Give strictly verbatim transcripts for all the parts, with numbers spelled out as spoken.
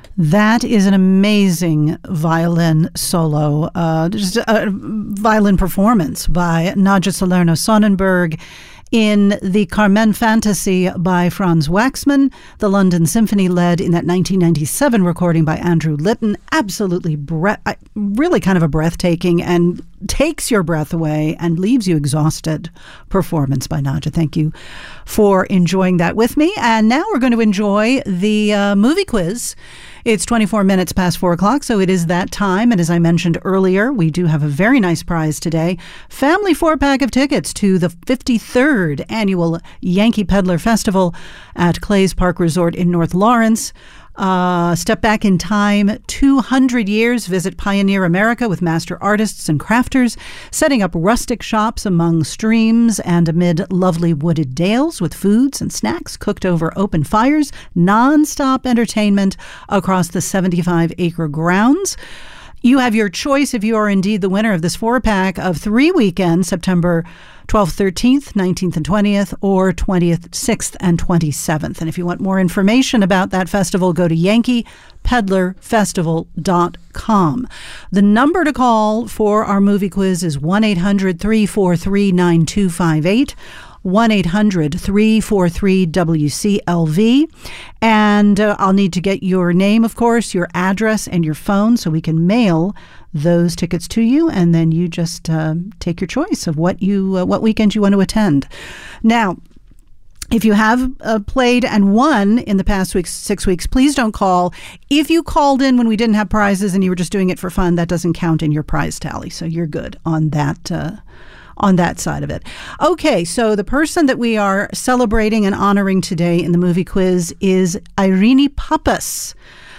That is an amazing violin solo, uh, just a violin performance by Nadja Salerno Sonnenberg in the Carmen Fantasy by Franz Waxman. The London Symphony led in that nineteen ninety-seven recording by Andrew Litton. Absolutely, bre- really kind of a breathtaking and takes your breath away and leaves you exhausted performance by Nadja. Thank you for enjoying that with me. And now we're going to enjoy the uh, movie quiz. It's twenty-four minutes past four o'clock, so it is that time. And as I mentioned earlier, we do have a very nice prize today. Family four-pack of tickets to the fifty-third Annual Yankee Peddler Festival at Clay's Park Resort in North Lawrence. Uh, step back in time two hundred years, visit pioneer America with master artists and crafters, setting up rustic shops among streams and amid lovely wooded dales with foods and snacks cooked over open fires, non-stop entertainment across the seventy-five acre grounds. You have your choice if you are indeed the winner of this four-pack of three weekends, September twelfth, thirteenth, nineteenth, and twentieth, or twentieth, sixth, and twenty-seventh. And if you want more information about that festival, go to yankee peddler festival dot com. The number to call for our movie quiz is one eight hundred, three four three, nine two five eight. one eight hundred, three four three, W C L V. And uh, I'll need to get your name, of course, your address, and your phone so we can mail those tickets to you, and then you just uh, take your choice of what you uh, what weekend you want to attend. Now, if you have uh, played and won in the past weeks, six weeks, please don't call. If you called in when we didn't have prizes and you were just doing it for fun, that doesn't count in your prize tally, so you're good on that uh on that side of it. Okay, so the person that we are celebrating and honoring today in the movie quiz is Irene Papas,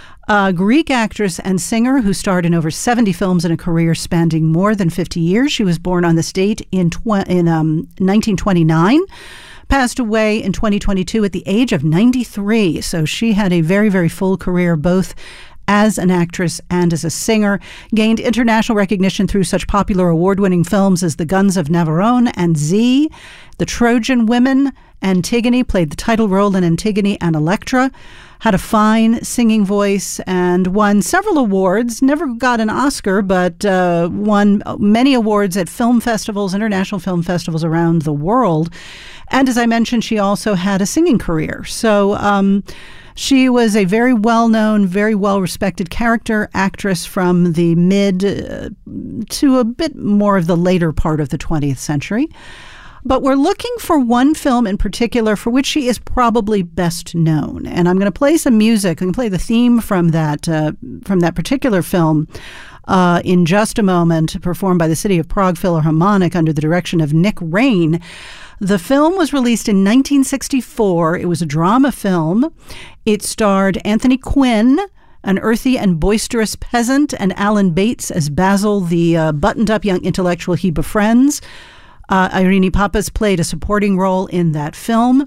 a Greek actress and singer who starred in over seventy films in a career spanning more than fifty years. She was born on this date in, tw- in um, nineteen twenty-nine, passed away in twenty twenty-two at the age of ninety-three. So she had a very, very full career, both as an actress and as a singer, gained international recognition through such popular award-winning films as The Guns of Navarone and Z, The Trojan Women. Antigone, played the title role in Antigone and Electra, had a fine singing voice and won several awards, never got an Oscar, but uh, won many awards at film festivals, international film festivals around the world. And as I mentioned, she also had a singing career. So, um, She was a very well-known, very well-respected character actress from the mid uh, to a bit more of the later part of the twentieth century. But we're looking for one film in particular for which she is probably best known. And I'm going to play some music. I'm going to play the theme from that, uh, from that particular film uh, in just a moment, performed by the City of Prague Philharmonic under the direction of Nick Raine. The film was released in nineteen sixty-four. It was a drama film. It starred Anthony Quinn, an earthy and boisterous peasant, and Alan Bates as Basil, the uh, buttoned-up young intellectual he befriends. Uh, Irene Papas played a supporting role in that film.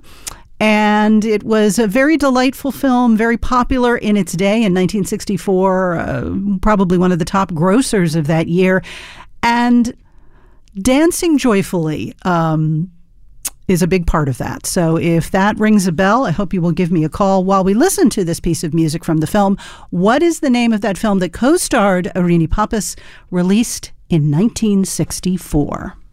And it was a very delightful film, very popular in its day in nineteen sixty-four, uh, probably one of the top grossers of that year. And dancing joyfully um, is a big part of that. So if that rings a bell, I hope you will give me a call while we listen to this piece of music from the film. What is the name of that film that co-starred Irene Papas, released in nineteen sixty-four?